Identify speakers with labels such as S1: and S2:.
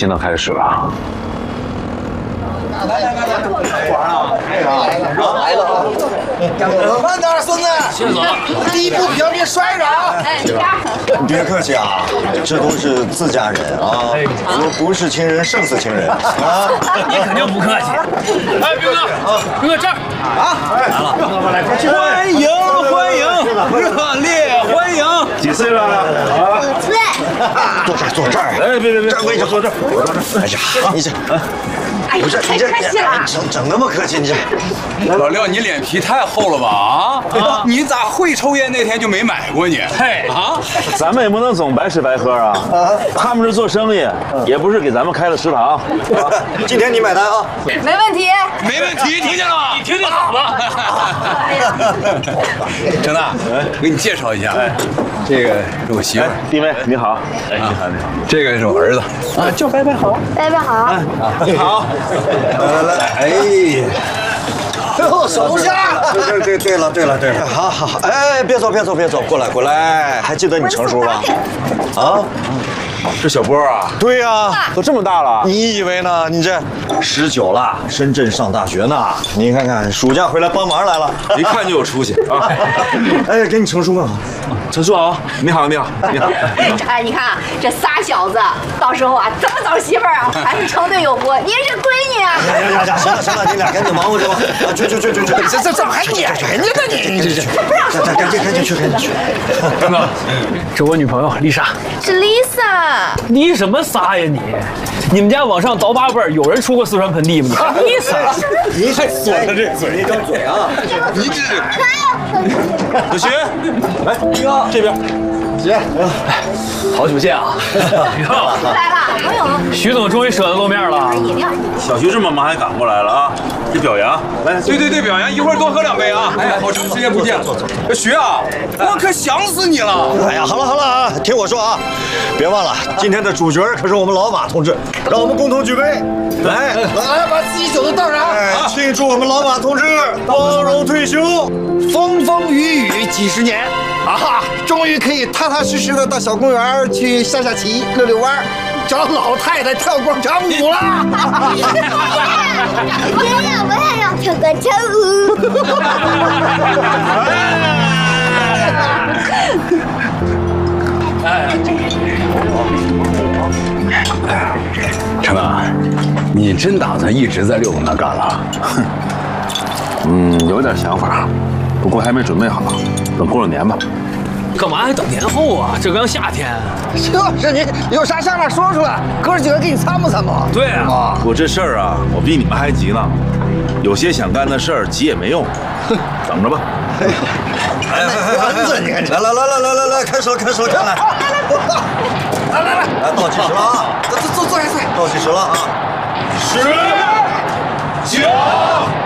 S1: 新的开始了。
S2: 来，来了啊！慢点，孙子，
S3: 先走。
S2: 第一步不要别摔着啊！
S4: 你别客气啊，这都是自家人啊，不是亲人胜似亲人啊！
S3: 你肯定不客气。哎，兵哥，兵哥这儿啊，来了，欢迎，热烈欢迎！
S1: 几岁了？啊
S5: 5岁。
S4: 坐这儿。
S1: 哎，别，
S4: 这位置坐这儿。哎呀，你这，不是你这整那么客气，你这。
S6: 老廖，你脸皮太厚了吧？啊，你咋会抽烟那天就没买过你？
S3: 嘿
S6: 啊，
S1: 咱们也不能总白吃白喝啊。他们是做生意，也不是给咱们开的食堂。
S4: 今天你买单啊？
S5: 没问题。
S6: 没问题，听见了吗？
S3: 你听听好了。
S6: 程大，我给你介绍一下，这个是我媳妇儿，
S1: 弟妹你好，哎，你好，
S6: 这个是我儿子啊，叫白白好。
S5: 拜拜好。
S1: 你好，
S4: 来，哎。
S2: 手下。
S4: 对了，好，哎，别走，过来，还记得你成叔吗？啊，
S1: 是小波啊？
S4: 对呀，
S1: 都这么大了，
S4: 你以为呢？你这19了，深圳上大学呢。你看看，暑假回来帮忙来了，
S1: 一看就有出息啊！
S4: 哎，给你成叔问好。
S1: 陈叔好，你好。
S5: 哎，你看啊，这仨小子，到时候啊，怎么找媳妇儿啊？还是成对有福。你是闺女啊。
S4: 呀，行了，你俩赶紧忙活去吧。去，
S2: 这怎么还撵人家呢？你这，
S4: 赶紧去。
S3: 兵哥，这我女朋友丽莎。
S5: 是 Lisa。
S3: 你什么仨呀你？你们家往上倒8辈，有人出过四川盆地吗？你丽莎，
S4: 你还锁着这嘴，一张嘴啊！
S6: 你这是
S1: 小徐，来，这边。
S4: 姐，
S3: 好久不见啊！
S5: 来了，朋友。
S3: 徐总终于舍得露面了。
S1: 小徐这么忙还赶过来了啊！这表扬，来，
S6: 对，表扬，一会儿多喝2杯啊！哎，好长时间不见了，徐啊，我可想死你了！
S4: 哎呀，好了啊，听我说啊，别忘了今天的主角可是我们老马同志，让我们共同举杯，来，
S2: 把自己酒都倒上。
S4: 庆祝我们老马同志光荣退休，
S2: 风风雨雨几十年啊，终于可以踏踏实实的到小公园去下棋、遛弯，找老太太跳广场舞了。
S5: 爷爷，我也要跳广场舞。
S6: 程啊，你真打算一直在六总那干了？
S1: 有点想法，不过还没准备好，等过了年吧。
S3: 干嘛还等年后啊？这刚夏天。
S2: 就是你有啥想法说出来，哥几个给你参谋参谋。
S3: 对啊，
S1: 我这事儿啊，我比你们还急呢。有些想干的事儿急也没用，等着吧。
S4: 丸子，你看，来，开手，看来。来，倒计时了啊！
S2: 坐下。
S4: 倒计时了啊！10、9。